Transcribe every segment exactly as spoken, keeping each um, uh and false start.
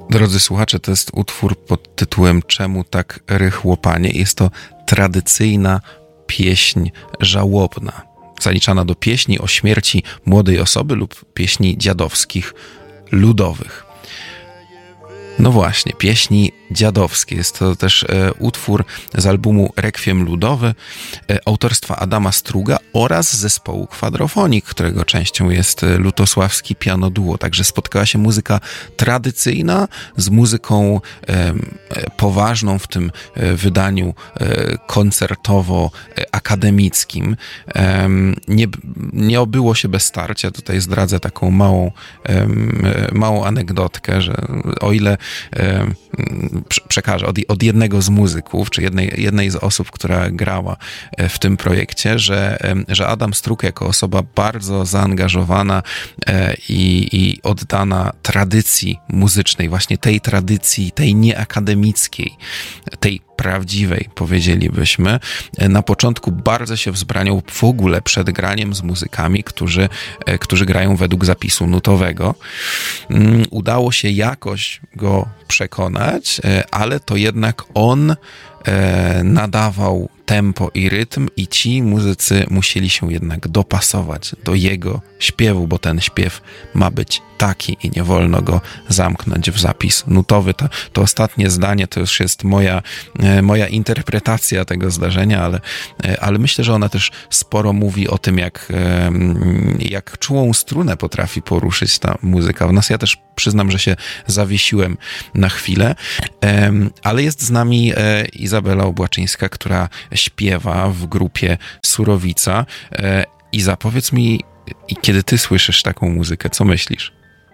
Drodzy słuchacze, to jest utwór pod tytułem Czemu tak rychło, panie? Jest to tradycyjna pieśń żałobna, zaliczana do pieśni o śmierci młodej osoby lub pieśni dziadowskich, ludowych. No właśnie, pieśni dziadowskie. Jest to też e, utwór z albumu Rekwiem Ludowy e, autorstwa Adama Struga oraz zespołu Quadrophonic, którego częścią jest Lutosławski Piano Duo. Także spotkała się muzyka tradycyjna z muzyką e, e, poważną w tym e, wydaniu e, koncertowo-akademickim. E, nie, nie obyło się bez starcia. Tutaj zdradzę taką małą, e, małą anegdotkę, że o ile przekażę od, od jednego z muzyków, czy jednej, jednej z osób, która grała w tym projekcie, że, że Adam Strug jako osoba bardzo zaangażowana i, i oddana tradycji muzycznej, właśnie tej tradycji, tej nieakademickiej, tej prawdziwej, powiedzielibyśmy, na początku bardzo się wzbraniał w ogóle przed graniem z muzykami, którzy, którzy grają według zapisu nutowego. Udało się jakoś go przekonać, ale to jednak on nadawał tempo i rytm i ci muzycy musieli się jednak dopasować do jego śpiewu, bo ten śpiew ma być taki i nie wolno go zamknąć w zapis nutowy. To, to ostatnie zdanie to już jest moja, moja interpretacja tego zdarzenia, ale, ale myślę, że ona też sporo mówi o tym, jak, jak czułą strunę potrafi poruszyć ta muzyka w nas. Ja też przyznam, że się zawiesiłem na chwilę, ale jest z nami Izabela Obłaczyńska, która śpiewa w grupie Surowica. Iza, powiedz mi, kiedy ty słyszysz taką muzykę, co myślisz?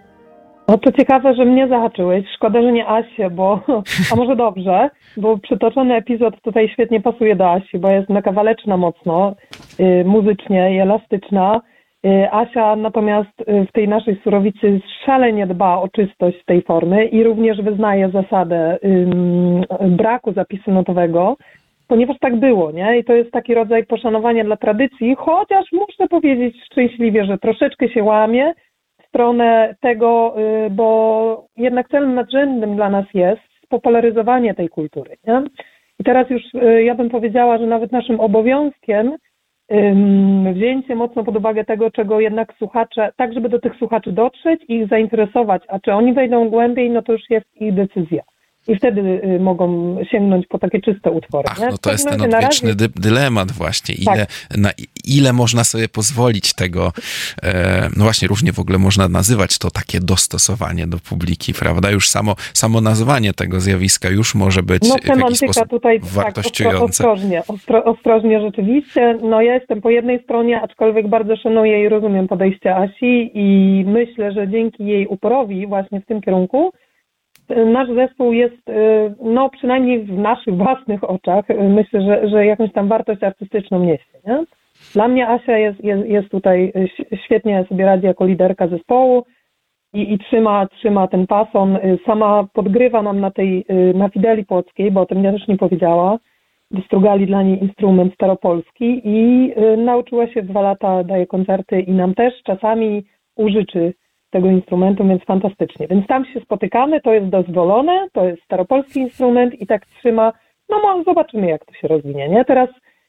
No to ciekawe, że mnie zahaczyłeś. Szkoda, że nie Asię, bo... A może dobrze, bo przytoczony epizod tutaj świetnie pasuje do Asi, bo jest mega waleczna mocno, yy, muzycznie i elastyczna. Yy, Asia natomiast w tej naszej Surowicy szalenie dba o czystość tej formy i również wyznaje zasadę yy, braku zapisu notowego, ponieważ tak było, nie? I to jest taki rodzaj poszanowania dla tradycji, chociaż muszę powiedzieć szczęśliwie, że troszeczkę się łamie w stronę tego, bo jednak celem nadrzędnym dla nas jest spopularyzowanie tej kultury, nie? I teraz już ja bym powiedziała, że nawet naszym obowiązkiem wzięcie mocno pod uwagę tego, czego jednak słuchacze, tak żeby do tych słuchaczy dotrzeć i ich zainteresować, a czy oni wejdą głębiej, no to już jest ich decyzja. I wtedy y, mogą sięgnąć po takie czyste utwory. Ach, no to jest ten odwieczny razie... dy- dylemat właśnie. Ile, tak. na ile można sobie pozwolić tego, e, no właśnie różnie w ogóle można nazywać to takie dostosowanie do publiki, prawda? Już samo, samo nazwanie tego zjawiska już może być no, w jakiś sposób tutaj, wartościujące. Tak, ostro, ostrożnie, ostro, ostrożnie rzeczywiście. No ja jestem po jednej stronie, aczkolwiek bardzo szanuję i rozumiem podejście Asi i myślę, że dzięki jej uporowi właśnie w tym kierunku nasz zespół jest, no przynajmniej w naszych własnych oczach, myślę, że, że jakąś tam wartość artystyczną niesie, nie? Dla mnie Asia jest, jest, jest tutaj, świetnie sobie radzi jako liderka zespołu i, i trzyma, trzyma ten pason. Sama podgrywa nam na tej, na fideli płockiej, bo o tym ja też nie powiedziała. Wystrugali dla niej instrument staropolski i nauczyła się dwa lata, daje koncerty i nam też czasami użyczy tego instrumentu, więc fantastycznie. Więc tam się spotykamy, to jest dozwolone, to jest staropolski instrument i tak trzyma, no, no zobaczymy, jak to się rozwinie, nie? Teraz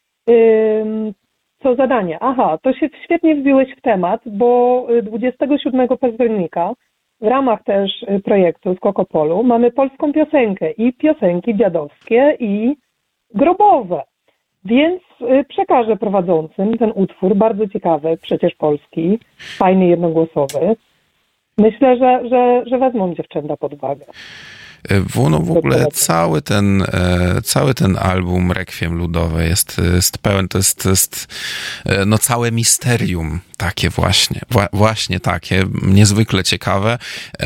ym, co zadanie? Aha, to się świetnie wbiłeś w temat, bo dwudziestego siódmego października w ramach też projektu z Kokopolu mamy polską piosenkę i piosenki dziadowskie i grobowe. Więc przekażę prowadzącym ten utwór, bardzo ciekawy, przecież polski, fajny, jednogłosowy. Myślę, że, że, że wezmą dziewczęta pod uwagę. No w ogóle cały ten, cały ten album Rekwiem Ludowe jest, jest pełen, to jest, to jest no całe misterium takie właśnie, właśnie takie, niezwykle ciekawe.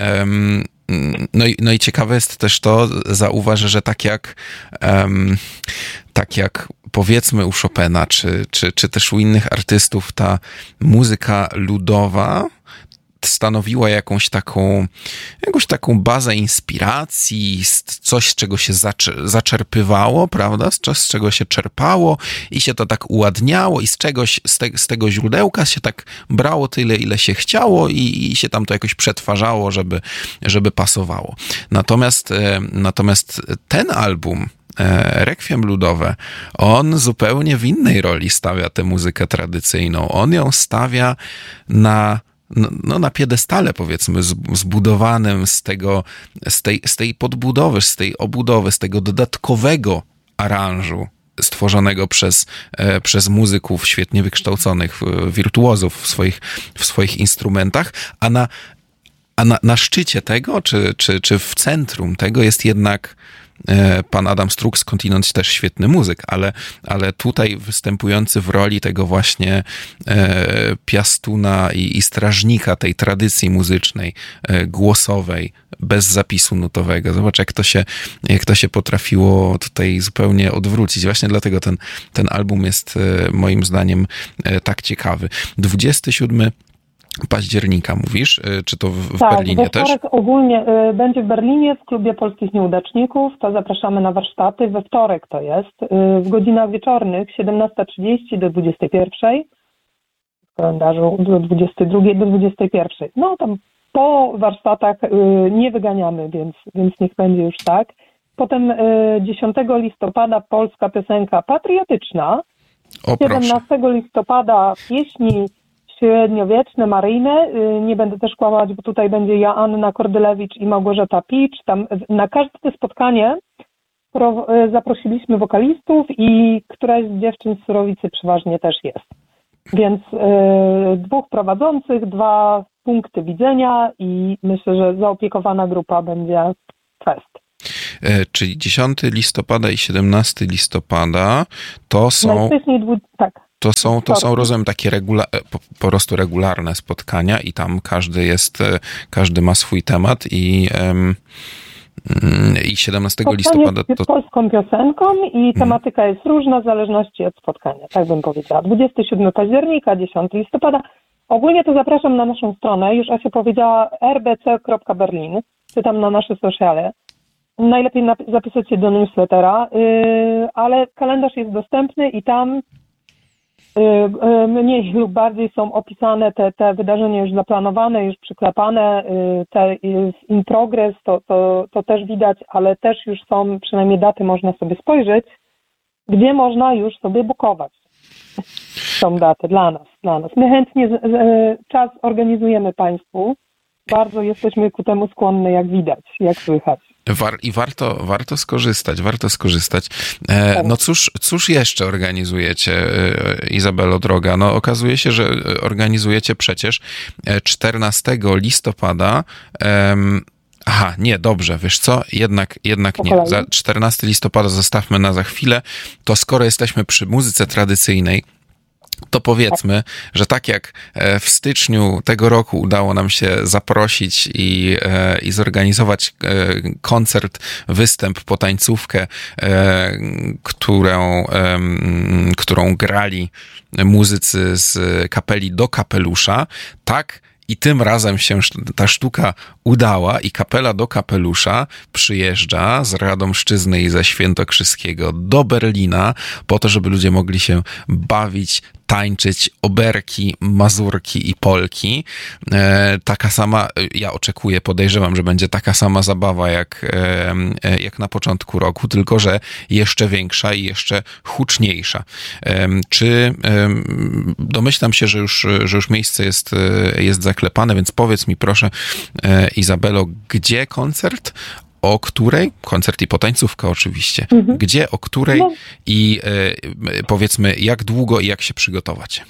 No i, no i ciekawe jest też to, zauważę, że tak jak um, tak jak powiedzmy u Chopina, czy, czy, czy też u innych artystów, ta muzyka ludowa stanowiła jakąś taką, jakąś taką bazę inspiracji, coś, z czego się zaczerpywało, prawda? Z, z czego się czerpało i się to tak uładniało i z czegoś, z, te, z tego źródełka się tak brało tyle, ile się chciało i, i się tam to jakoś przetwarzało, żeby, żeby pasowało. Natomiast, natomiast ten album, Rekwiem ludowe, on zupełnie w innej roli stawia tę muzykę tradycyjną. On ją stawia na, no, no na piedestale, powiedzmy, zbudowanym z tego, z tej, z tej podbudowy, z tej obudowy, z tego dodatkowego aranżu stworzonego przez, przez muzyków świetnie wykształconych, wirtuozów w swoich, w swoich instrumentach, a na, a na, na szczycie tego, czy, czy, czy w centrum tego jest jednak pan Adam Struk, skądinąd też świetny muzyk, ale, ale tutaj występujący w roli tego właśnie e, piastuna i, i strażnika tej tradycji muzycznej, e, głosowej, bez zapisu nutowego. Zobacz, jak to się, jak to się potrafiło tutaj zupełnie odwrócić. Właśnie dlatego ten, ten album jest e, moim zdaniem e, tak ciekawy. dwudziestego siódmego października mówisz? Czy to w, w tak, Berlinie we wtorek też? Ogólnie y, będzie w Berlinie w Klubie Polskich Nieudaczników. To zapraszamy na warsztaty. We wtorek to jest. Y, w godzinach wieczornych siedemnasta trzydzieści do dwudziestej pierwszej. W kalendarzu do dwudziestej drugiej do dwudziestej pierwszej. No tam po warsztatach y, nie wyganiamy, więc, więc niech będzie już tak. Potem y, dziesiątego listopada polska piosenka patriotyczna. O, siedemnastego listopada pieśni średniowieczne, maryjne. Nie będę też kłamać, bo tutaj będzie Joanna Kordylewicz i Małgorzata Picz. Tam na każde spotkanie zaprosiliśmy wokalistów i któraś z dziewczyn z Surowicy przeważnie też jest. Więc y, dwóch prowadzących, dwa punkty widzenia i myślę, że zaopiekowana grupa będzie fest. E, czyli dziesiątego listopada i siedemnastego listopada to są... Najwcześniej dwu... tak. To są, to są, rozumiem, takie regula- po, po prostu regularne spotkania i tam każdy jest, każdy ma swój temat i, um, i siedemnastego listopada to... z polską piosenką i tematyka jest różna w zależności od spotkania, tak bym powiedziała. dwudziestego siódmego października, dziesiątego listopada. Ogólnie to zapraszam na naszą stronę, już Asia powiedziała r b c kropka berlin, czy tam na nasze sociale. Najlepiej nap- zapisać się do newslettera, yy, ale kalendarz jest dostępny i tam mniej lub bardziej są opisane te, te wydarzenia już zaplanowane, już przyklepane, te in progress, to, to, to też widać, ale też już są, przynajmniej daty można sobie spojrzeć, gdzie można już sobie bukować tą datę dla nas, dla nas. My chętnie z, z, czas organizujemy Państwu, bardzo jesteśmy ku temu skłonne, jak widać, jak słychać. War, I warto, warto skorzystać, warto skorzystać. E, no cóż, cóż jeszcze organizujecie, Izabelo droga? No okazuje się, że organizujecie przecież czternastego listopada em, aha, nie, dobrze, wiesz co? Jednak, jednak nie. Za czternastego listopada zostawmy na za chwilę. To skoro jesteśmy przy muzyce tradycyjnej, to powiedzmy, że tak jak w styczniu tego roku udało nam się zaprosić i, i zorganizować koncert, występ, potańcówkę, którą, którą grali muzycy z kapeli Do Kapelusza, tak i tym razem się ta sztuka udała i kapela Do Kapelusza przyjeżdża z Radomszczyzny i ze Świętokrzyskiego do Berlina po to, żeby ludzie mogli się bawić, tańczyć oberki, mazurki i polki. E, taka sama, ja oczekuję, podejrzewam, że będzie taka sama zabawa jak, e, jak na początku roku, tylko że jeszcze większa i jeszcze huczniejsza. E, czy e, domyślam się, że już, że już miejsce jest, jest zaklepane, więc powiedz mi proszę, e, Izabelo, gdzie koncert? O której? Koncert i potańcówka oczywiście. Mhm. Gdzie, o której no. i e, powiedzmy jak długo i jak się przygotować?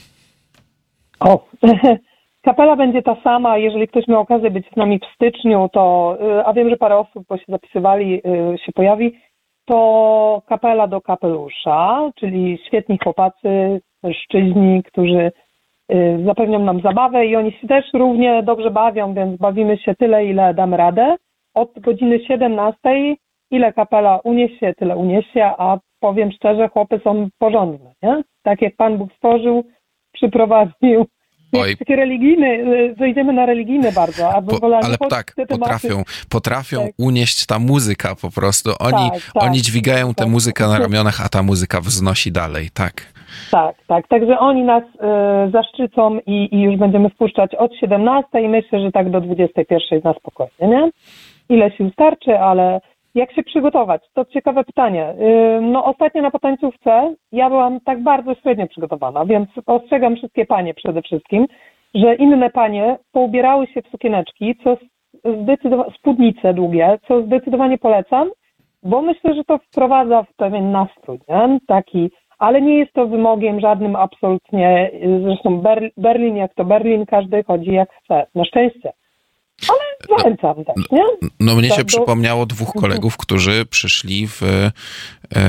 O, kapela będzie ta sama. Jeżeli ktoś miał okazję być z nami w styczniu, to, a wiem, że parę osób, bo się zapisywali, się pojawi, to kapela Do Kapelusza, czyli świetni chłopacy, mężczyźni, którzy zapewnią nam zabawę i oni się też równie dobrze bawią, więc bawimy się tyle, ile damy radę. Od godziny siedemnastej, ile kapela uniesie, tyle uniesie, a powiem szczerze, chłopy są porządne, nie? Tak jak Pan Bóg stworzył, przyprowadził, Oj. Taki religijny, zejdziemy na religijny bardzo, a Po, wolę ale tak, te potrafią, potrafią tak. unieść ta muzyka po prostu. Oni, tak, tak, oni dźwigają tę tak. muzykę na ramionach, a ta muzyka wznosi dalej, tak. Tak, tak. Także oni nas y, zaszczycą i, i już będziemy wpuszczać od siedemnastej i myślę, że tak do dwudziestej pierwszej na spokojnie, nie? Ile sił starczy, ale jak się przygotować? To ciekawe pytanie. Y, no ostatnio na potańcówce ja byłam tak bardzo średnio przygotowana, więc ostrzegam wszystkie panie przede wszystkim, że inne panie poubierały się w sukieneczki, co zdecydowanie, spódnice długie, co zdecydowanie polecam, bo myślę, że to wprowadza w pewien nastrój, nie? Taki, ale nie jest to wymogiem żadnym absolutnie, zresztą Ber- Berlin jak to Berlin, każdy chodzi jak chce, na szczęście. Ale zachęcam też, nie? No mnie się Tak, do... przypomniało dwóch kolegów, którzy przyszli w, e,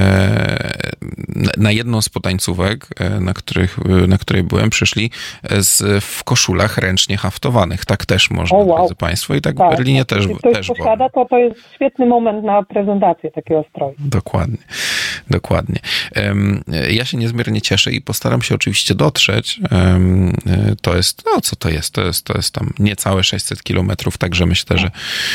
na jedną z potańcówek, na, których, na której byłem, przyszli z, w koszulach ręcznie haftowanych. Tak też można, oh, wow. drodzy Państwo. I tak, tak w Berlinie tak. też. Jeśli ktoś też posiada, to to jest świetny moment na prezentację takiego stroju. Dokładnie, dokładnie. Ja się niezmiernie cieszę i postaram się oczywiście dotrzeć. To jest, no co to jest? To jest, to jest tam niecałe sześćset kilometrów, także myślę, że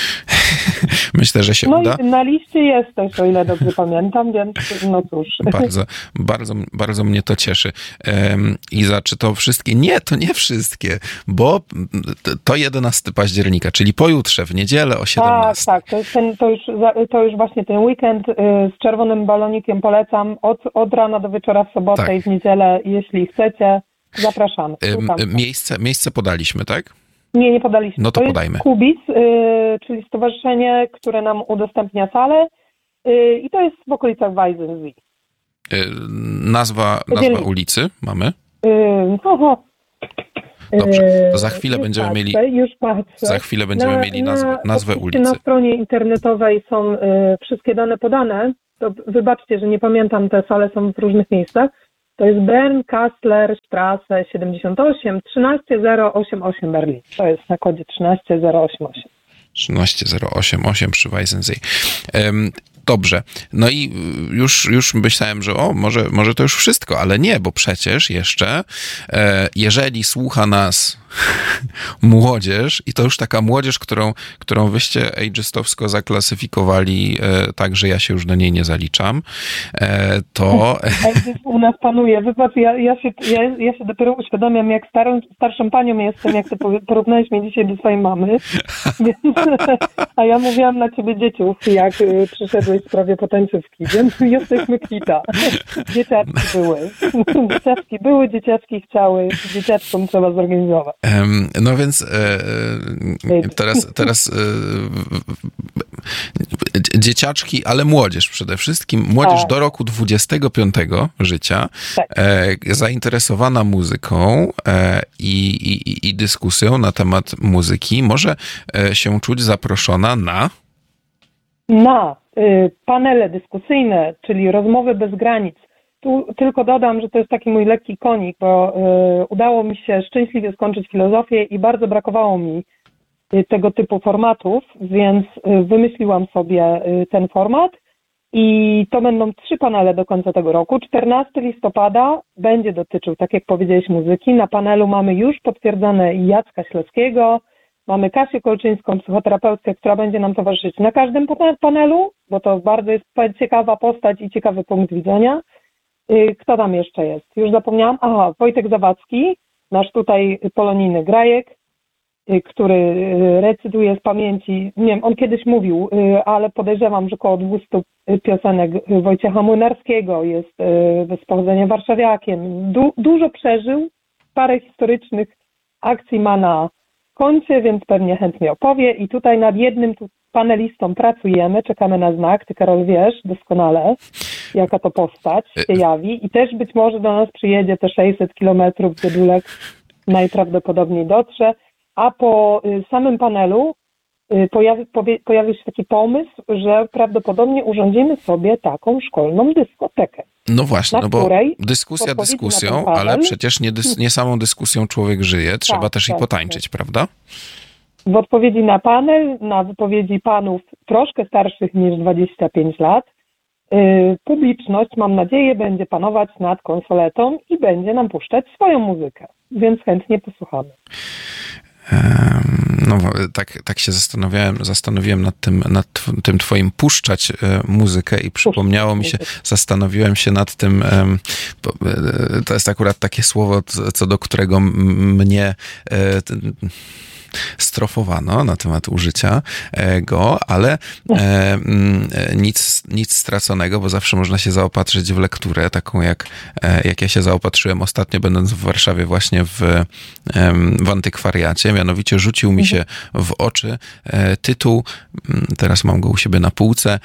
myślę, że się no uda. No i na liście jesteś, o ile dobrze pamiętam, więc no cóż. Bardzo, bardzo, bardzo mnie to cieszy. Iza, czy to wszystkie? Nie, to nie wszystkie, bo to jedenastego października, czyli pojutrze, w niedzielę o siedemnastej. Tak, tak, to, jest ten, to, już, to już właśnie ten weekend z czerwonym balonikiem polecam od, od rana do wieczora w sobotę tak. i w niedzielę, jeśli chcecie, zapraszamy. Miejsce, miejsce podaliśmy, tak? Nie, nie podaliśmy. No to, to podajmy. Jest Kubis, y, czyli stowarzyszenie, które nam udostępnia salę y, i to jest w okolicach Weissensee. Y, nazwa, nazwa ulicy mamy? Y, oho. Dobrze, to za chwilę będziemy patrzę, mieli już patrzę. Za chwilę będziemy na, mieli nazwę, na, nazwę ulicy. Na stronie internetowej są y, wszystkie dane podane. To wybaczcie, że nie pamiętam, te sale są w różnych miejscach. To jest Bernkastler Straße siedemdziesiąt osiem, trzynaście zero osiem osiem Berlin. To jest na kodzie trzynaście zero osiem osiem. trzynaście zero osiem osiem przy Weissensee. Um, Dobrze. No i już, już myślałem, że o, może, może to już wszystko, ale nie, bo przecież jeszcze e, jeżeli słucha nas młodzież i to już taka młodzież, którą, którą wyście ageistowsko zaklasyfikowali e, tak, że ja się już do niej nie zaliczam, e, to... U nas panuje. Wybacz, ja, ja, się, ja, ja się dopiero uświadamiam, jak starą, starszą panią jestem, jak ty porównałeś mnie dzisiaj do swojej mamy. Więc, a ja mówiłam na ciebie dzieciów, jak y, przyszedłeś w sprawie potańcówki, więc jesteśmy kwita. Dzieciaczki były. Dzieciaczki były, dzieciaczki chciały, dzieciaczkom trzeba zorganizować. Um, no więc e, teraz, teraz e, dzieciaczki, ale młodzież przede wszystkim, młodzież tak. do roku dwudziestego piątego życia, tak. e, zainteresowana muzyką e, i, i, i dyskusją na temat muzyki, może e, się czuć zaproszona na... Na y, panele dyskusyjne, czyli rozmowy bez granic. Tu tylko dodam, że to jest taki mój lekki konik, bo y, udało mi się szczęśliwie skończyć filozofię i bardzo brakowało mi y, tego typu formatów, więc y, wymyśliłam sobie y, ten format i to będą trzy panele do końca tego roku. czternastego listopada będzie dotyczył, tak jak powiedziałeś, muzyki. Na panelu mamy już potwierdzone Jacka Śleskiego, mamy Kasię Kolczyńską, psychoterapeutkę, która będzie nam towarzyszyć na każdym panelu, bo to bardzo jest ciekawa postać i ciekawy punkt widzenia. Kto tam jeszcze jest? Już zapomniałam. Aha, Wojtek Zawadzki, nasz tutaj polonijny grajek, który recytuje z pamięci. Nie wiem, on kiedyś mówił, ale podejrzewam, że około dwieście piosenek Wojciecha Młynarskiego, jest z pochodzenia warszawiakiem. Du- dużo przeżył, parę historycznych akcji ma na koncie, więc pewnie chętnie opowie. I tutaj nad jednym tu panelistą pracujemy, czekamy na znak. Ty, Karol, wiesz doskonale, jaka to postać się jawi. I też być może do nas przyjedzie te sześćset kilometrów, Dziedulek najprawdopodobniej dotrze. A po samym panelu pojawi, pojawił się taki pomysł, że prawdopodobnie urządzimy sobie taką szkolną dyskotekę. No właśnie, no bo dyskusja dyskusją, ale przecież nie, dys, nie samą dyskusją człowiek żyje, trzeba tak, też tak, i potańczyć, tak. prawda? W odpowiedzi na panel, na wypowiedzi panów troszkę starszych niż dwadzieścia pięć lat, publiczność, mam nadzieję, będzie panować nad konsoletą i będzie nam puszczać swoją muzykę, więc chętnie posłuchamy. No tak, tak się zastanawiałem, zastanowiłem nad tym, nad tym twoim puszczać muzykę i przypomniało mi się, zastanowiłem się nad tym, to jest akurat takie słowo, co do którego mnie strofowano na temat użycia go, ale e, nic, nic straconego, bo zawsze można się zaopatrzyć w lekturę, taką jak, jak ja się zaopatrzyłem ostatnio, będąc w Warszawie właśnie w, w antykwariacie. Mianowicie rzucił mi się w oczy tytuł, teraz mam go u siebie na półce,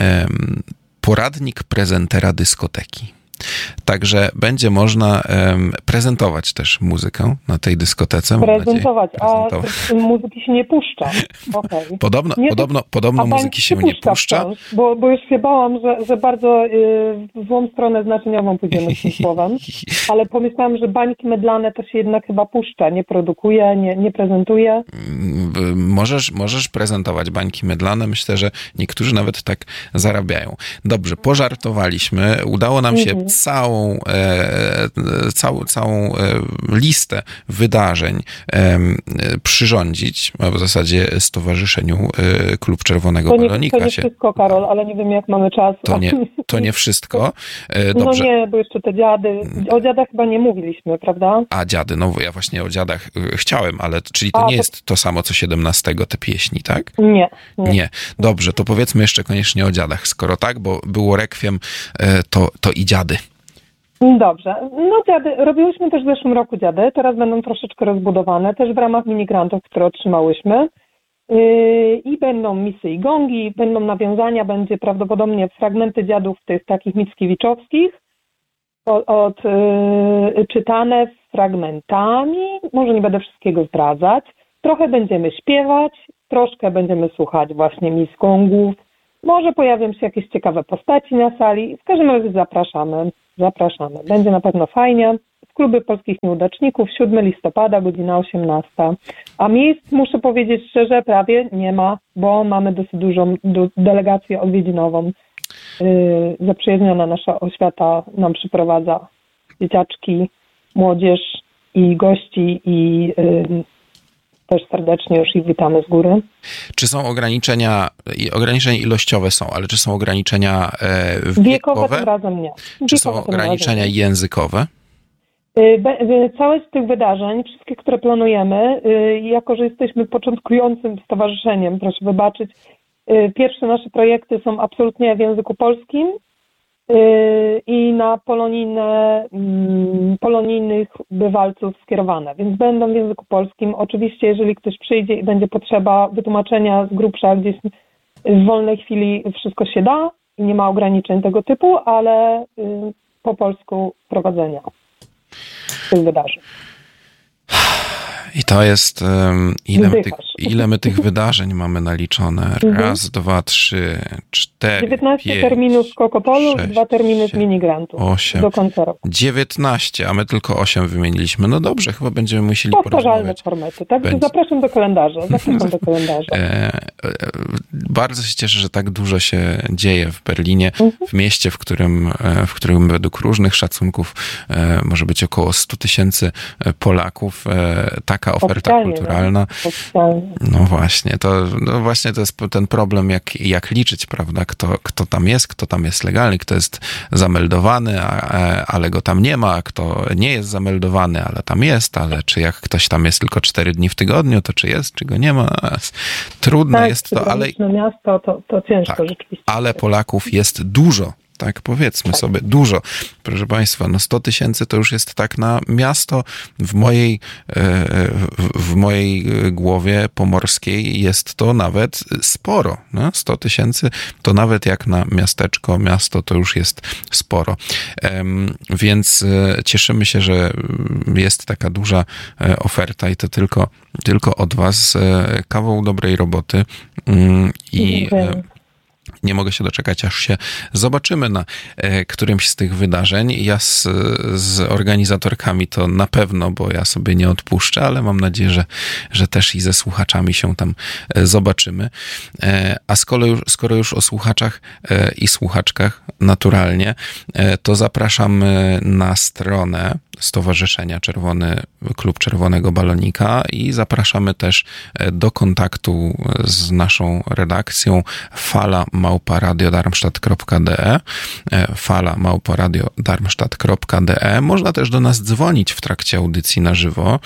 Poradnik prezentera dyskoteki. Także będzie można um, prezentować też muzykę na tej dyskotece. Prezentować, prezentować. A muzyki się nie puszcza. Okay. Podobno, nie, podobno, to, podobno muzyki się nie puszcza. Wciąż, bo, bo już się bałam, że, że bardzo y, w złą stronę znaczeniową pójdziemy z tym słowem, ale pomyślałam, że bańki mydlane to się jednak chyba puszcza, nie produkuje, nie, nie prezentuje. Możesz, możesz prezentować bańki mydlane. Myślę, że niektórzy nawet tak zarabiają. Dobrze, pożartowaliśmy. Udało nam się mhm. całą, e, całą, całą e, listę wydarzeń e, przyrządzić, a w zasadzie Stowarzyszeniu e, Klub Czerwonego to nie, Balonika. To nie się... wszystko, Karol, ale nie wiem, jak mamy czas. To nie, to nie wszystko. E, dobrze. No nie, bo jeszcze te dziady. O dziadach chyba nie mówiliśmy, prawda? A dziady, no ja właśnie o dziadach chciałem, ale czyli to a, nie to... jest to samo, co siedemnastego te pieśni, tak? Nie, nie. Nie. Dobrze, to powiedzmy jeszcze koniecznie o dziadach, skoro tak, bo było rekwiem, to, to i dziady. Dobrze. No dziady, robiłyśmy też w zeszłym roku dziady, teraz będą troszeczkę rozbudowane, też w ramach minigrantów, które otrzymałyśmy. Yy, I będą misy i gongi, będą nawiązania, będzie prawdopodobnie fragmenty dziadów tych takich mickiewiczowskich, od, od yy, czytane fragmentami, może nie będę wszystkiego zdradzać. Trochę będziemy śpiewać, troszkę będziemy słuchać właśnie mis gongów, może pojawią się jakieś ciekawe postaci na sali. W każdym razie zapraszamy, zapraszamy. Będzie na pewno fajnie. W Klubie Polskich Nieudaczników, siódmego listopada, godzina osiemnasta. A miejsc, muszę powiedzieć szczerze, prawie nie ma, bo mamy dosyć dużą du- delegację odwiedzinową. Yy, zaprzyjaźniona nasza oświata nam przyprowadza dzieciaczki, młodzież i gości i yy, też serdecznie już ich witamy z góry. Czy są ograniczenia, ograniczenia ilościowe są, ale czy są ograniczenia e, wiekowe? Wiekowe tym razem nie. Wiekowe czy są ograniczenia językowe? Całe z tych wydarzeń, wszystkie, które planujemy, jako że jesteśmy początkującym stowarzyszeniem, proszę wybaczyć, pierwsze nasze projekty są absolutnie w języku polskim i na polonijne, polonijnych bywalców skierowane, więc będą w języku polskim. Oczywiście, jeżeli ktoś przyjdzie i będzie potrzeba wytłumaczenia z grubsza gdzieś w wolnej chwili, wszystko się da i nie ma ograniczeń tego typu, ale po polsku prowadzenia tych wydarzeń. I to jest, um, ile, my tych, ile my tych wydarzeń mamy naliczone? Raz, dwa, trzy, cztery, dziewiętnaście pięć, terminów z Kokopolu sześć, i dwa terminy z minigrantów osiem, do końca roku. dziewiętnaście, a my tylko osiem wymieniliśmy. No dobrze, chyba będziemy musieli porozmawiać. Powtarzalne formaty, tak? Będzie. Zapraszam do kalendarza. Zapraszam do kalendarza. E, e, bardzo się cieszę, że tak dużo się dzieje w Berlinie, mhm. w mieście, w którym, w którym według różnych szacunków e, może być około sto tysięcy Polaków. E, tak Taka oferta Oficjalnie, kulturalna. No, no właśnie, to no właśnie to jest ten problem, jak, jak liczyć, prawda? Kto, kto tam jest, kto tam jest legalny, kto jest zameldowany, a, ale go tam nie ma, kto nie jest zameldowany, ale tam jest, ale czy jak ktoś tam jest tylko cztery dni w tygodniu, to czy jest, czy go nie ma? Trudne tak, jest to, ale... miasto, to, to ciężko tak, rzeczywiście. Ale Polaków jest dużo. Tak, powiedzmy tak. sobie, dużo. Proszę Państwa, no sto tysięcy to już jest tak na miasto w mojej, w mojej głowie pomorskiej jest to nawet sporo. No? sto tysięcy to nawet jak na miasteczko, miasto to już jest sporo. Więc cieszymy się, że jest taka duża oferta i to tylko, tylko od Was kawał dobrej roboty i Nie mogę się doczekać, aż się zobaczymy na e, którymś z tych wydarzeń. Ja z, z organizatorkami to na pewno, bo ja sobie nie odpuszczę, ale mam nadzieję, że, że też i ze słuchaczami się tam e, zobaczymy. E, a skoro już, skoro już o słuchaczach e, i słuchaczkach, naturalnie, e, to zapraszamy na stronę Stowarzyszenia Czerwony Klub Czerwonego Balonika i zapraszamy też do kontaktu z naszą redakcją fala małpa radio darmstadt kropka de, fala małpa radio darmstadt kropka de. Można też do nas dzwonić w trakcie audycji na żywo.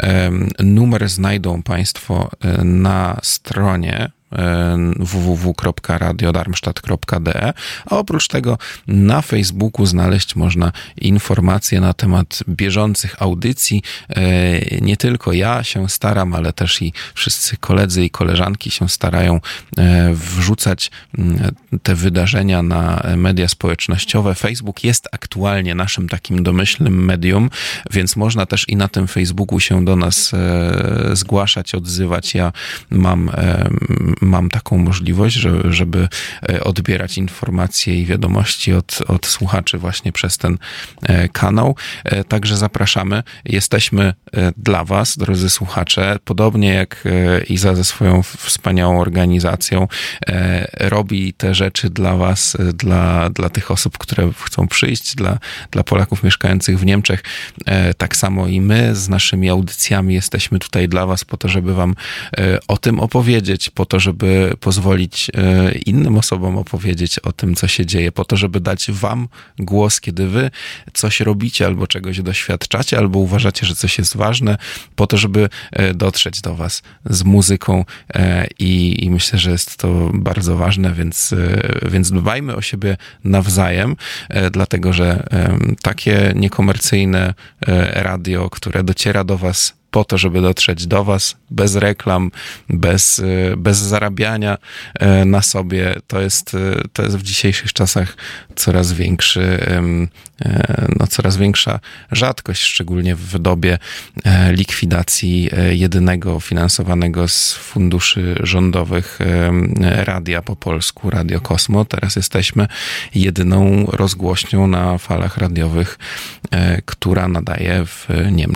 Numer znajdą Państwo na stronie w w w kropka radio darmstadt kropka de, a oprócz tego na Facebooku znaleźć można informacje na temat bieżących audycji. Nie tylko ja się staram, ale też i wszyscy koledzy i koleżanki się starają wrzucać te wydarzenia na media społecznościowe. Facebook jest aktualnie naszym takim domyślnym medium, więc można też i na tym Facebooku się do nas zgłaszać, odzywać. Ja mam mam taką możliwość, że, żeby odbierać informacje i wiadomości od, od słuchaczy właśnie przez ten kanał. Także zapraszamy. Jesteśmy dla Was, drodzy słuchacze, podobnie jak Iza ze swoją wspaniałą organizacją robi te rzeczy dla Was, dla, dla tych osób, które chcą przyjść, dla, dla Polaków mieszkających w Niemczech. Tak samo i my z naszymi audycjami jesteśmy tutaj dla Was po to, żeby Wam o tym opowiedzieć, po to, żeby pozwolić innym osobom opowiedzieć o tym, co się dzieje, po to, żeby dać Wam głos, kiedy Wy coś robicie albo czegoś doświadczacie, albo uważacie, że coś jest ważne, po to, żeby dotrzeć do Was z muzyką i, i myślę, że jest to bardzo ważne, więc, więc dbajmy o siebie nawzajem, dlatego, że takie niekomercyjne radio, które dociera do Was po to, żeby dotrzeć do Was, bez reklam, bez, bez zarabiania na sobie. To jest, to jest w dzisiejszych czasach coraz większy, no coraz większa rzadkość, szczególnie w dobie likwidacji jedynego finansowanego z funduszy rządowych radia po polsku, Radio Kosmo. Teraz jesteśmy jedyną rozgłośnią na falach radiowych, która nadaje w Niemczech.